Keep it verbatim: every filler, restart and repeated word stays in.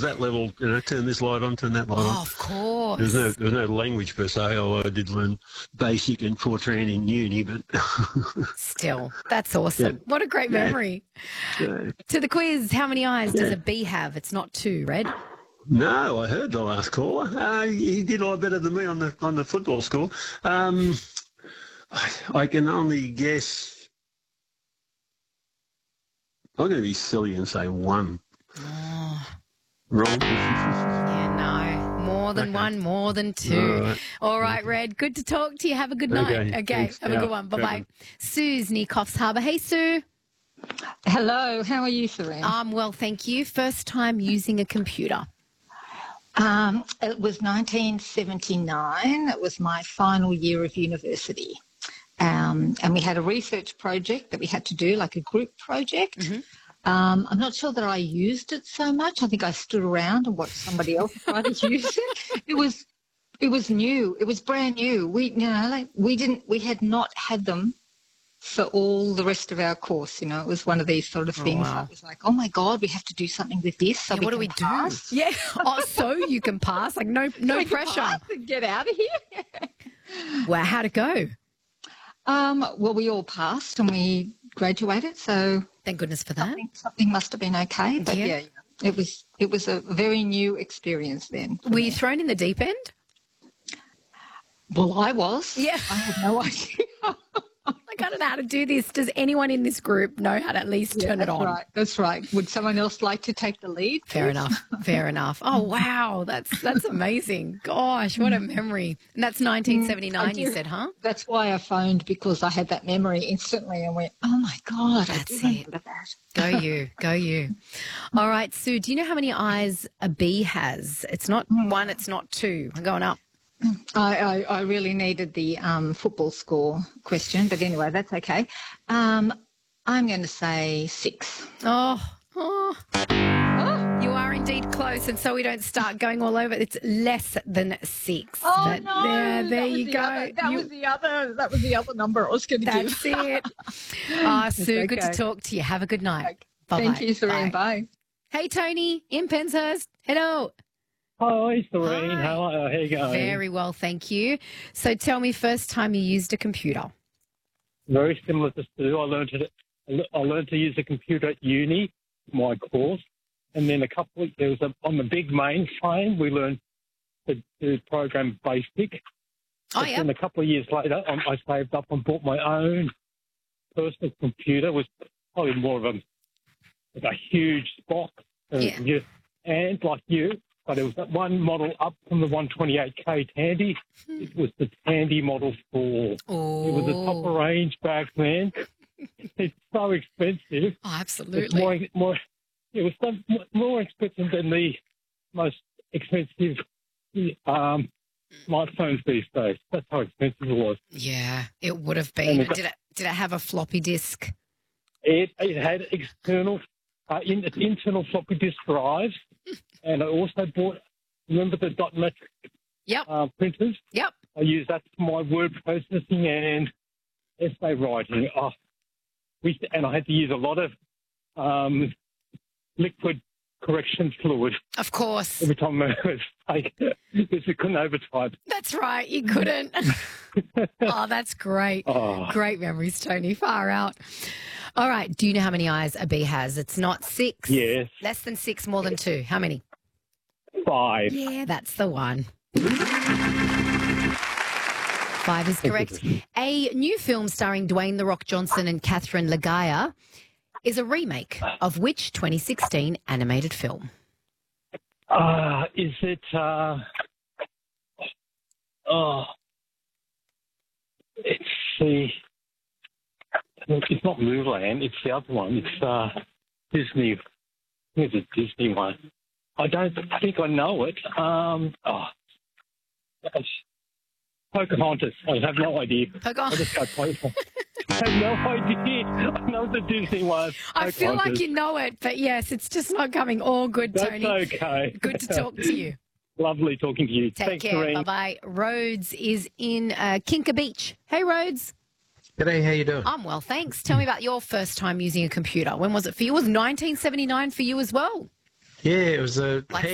that level, you know, turn this light on, turn that light on. Oh, of course. There's no, there's no language per se, although I did learn basic and Fortran in uni, but... Still, that's awesome. Yeah. What a great Yeah. memory. Yeah. To the quiz, how many eyes does Yeah. a bee have? It's not two, Red. No, I heard the last caller. Uh, he did a lot better than me on the on the football score. Um, I, I can only guess. I'm going to be silly and say one. Oh, Wrong. yeah, no. More than Okay. one, more than two. All right. All right, Red. Good to talk to you. Have a good night. Okay, Okay, thanks. have a Yeah, good one. fair Bye-bye. enough. Sue's near Coffs Harbour. Hey, Sue. Hello, how are you, Serene? Um, well, thank you. First time using a computer. Um, it was nineteen seventy-nine. It was my final year of university. Um, and we had a research project that we had to do, like a group project. Mm-hmm. Um, I'm not sure that I used it so much. I think I stood around and watched somebody else try to use it. It was, it was new. It was brand new. We, you know, like we didn't, we had not had them for all the rest of our course. You know, it was one of these sort of Oh, things. wow. I was like, oh my God, we have to do something with this. So Yeah, we what do can we pass. do? Yeah. Oh, so you can pass. Like, no no We can pressure. pass and get out of here. Wow, how'd it go? Um, well, we all passed and we graduated, so Thank goodness for that. something, something must have been okay. But Yeah. yeah. it was it was a very new experience then. for Were me. you thrown in the deep end? Well, I was. Yeah. I had no idea. Like, I don't know how to do this. Does anyone in this group know how to at least Yeah, turn it that's on? right. That's right. Would someone else like to take the lead? Fair please? enough. Fair enough. Oh, wow. That's that's amazing. Gosh, what a memory. And that's nineteen seventy-nine, you do. said, huh? That's why I phoned, because I had that memory instantly and went, oh my God, I That's do it. remember that. Go you. Go you. All right, Sue, do you know how many eyes a bee has? It's not one, it's not two. I'm going up. I, I, I really needed the um, football score question, but anyway, that's okay. Um, I'm going to say six. Oh, oh. Oh, you are indeed close, and so we don't start going all over. It's less than six. But there, there you go. that You- was the other. That was the other number I was going to give. That's it. Ah, Sue, good to okay. talk to you. Have a good night. Bye-bye. Thank you, Serene. Bye. Hey, Tony, in Penshurst. Hello. Hi, Serene. Hi. How are how you going? Very well, thank you. So tell me, first time you used a computer. Very similar to Stu. I learned to I learned to use a computer at uni, my course, and then a couple. Of, there was a, on the big mainframe. We learned to, to program BASIC. Oh, But yeah. then a couple of years later, I, I saved up and bought my own personal computer. It was probably more of a like a huge box, uh, Yeah. you- and like you. But it was that one model up from the one twenty-eight K Tandy. It was the Tandy Model four. Oh, It was a top of range back then. It's so expensive. Oh, It's absolutely. more, more, it was so, more expensive than the most expensive um, smartphones these days. That's how expensive it was. Yeah, it would have been. And it- Did it, did it have a floppy disk? It, it had external, uh, in, internal floppy disk drives, and I also bought. Remember the dot metric Yep, uh, printers? yep. I use that for my word processing and essay writing. Oh, we, and I had to use a lot of um, liquid correction fluid Of course. every time I was like, because we couldn't overtype. That's right. You couldn't. Oh, that's great. Oh, Great memories, Tony. Far out. All right. Do you know how many eyes a bee has? It's not six. yes, Less than six, more than two. How many? five. Yeah, that's the one. Five is correct. A new film starring Dwayne The Rock Johnson and Catherine Legaya is a remake of which twenty sixteen animated film? Uh, is it, uh, oh, it's the, it's not Mulan, it's the other one. It's uh, Disney. I think it's a Disney one. I don't think I know it. Um, oh, gosh. Pocahontas. I have no idea. I Pocahontas. just go Pocahontas. I have no idea. I know the Disney one. I feel like Pocahontas. you know it, but yes, it's just not coming. All good, That's Tony. okay. Good to talk to you. Lovely talking to you. Take Thanks, care. Doreen. Bye-bye. Rhodes is in uh, Kinka Beach. Hey, Rhodes. G'day, how you doing? I'm well, thanks. Tell me about your first time using a computer. When was it for you? It was nineteen seventy-nine for you as well. Yeah, it was a Like